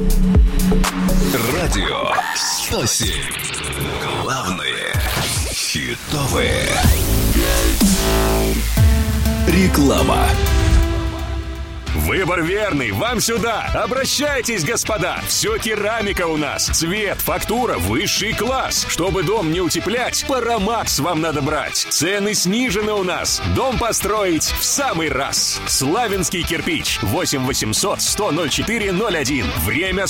Радио 107. Главное хитовые. Реклама. Выбор верный, вам сюда! Обращайтесь, господа! Все керамика у нас. Цвет, фактура, высший класс. Чтобы дом не утеплять, Парамакс вам надо брать. Цены снижены у нас. Дом построить в самый раз. Славянский кирпич. 8 800 100 04 01. Время